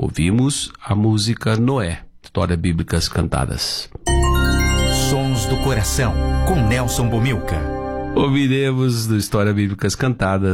ouvimos a música Noé, Histórias Bíblicas Cantadas. Sons do Coração, com Nelson Bomilca. Ouviremos do Histórias Bíblicas Cantadas